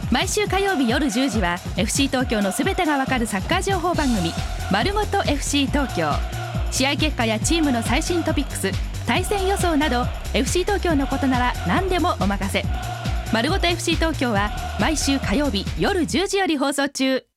毎週火曜日夜10時は FC 東京のすべてがわかるサッカー情報番組まるごと FC 東京。試合結果やチームの最新トピックス、対戦予想など FC 東京のことなら何でもお任せ。まるごと FC 東京は毎週火曜日夜10時より放送中。